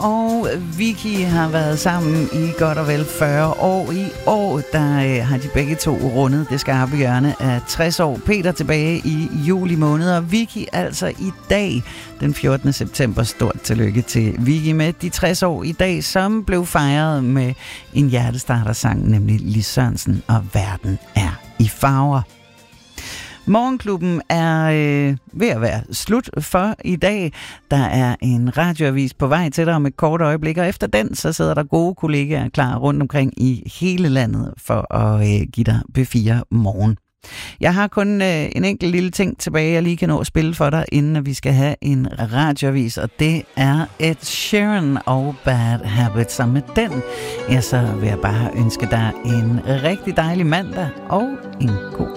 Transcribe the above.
og Vicky har været sammen i godt og vel 40 år. I år der har de begge to rundet det skarpe hjørne af 60 år. Peter tilbage i juli måned, og Vicky altså i dag, den 14. september. Stort tillykke til Vicky med de 60 år i dag, som blev fejret med en hjertestartersang, nemlig Lis Sørensen og Verden er i farver. Morgenklubben er ved at være slut for i dag. Der er en radioavis på vej til dig om et kort øjeblik, og efter den så sidder der gode kollegaer klar rundt omkring i hele landet for at give dig P4 morgen. Jeg har kun en enkelt lille ting tilbage, jeg lige kan nå at spille for dig, inden vi skal have en radioavis, og det er Ed Sheeran og Bad Habits. Og med den, ja, så vil jeg bare ønske dig en rigtig dejlig mandag og en god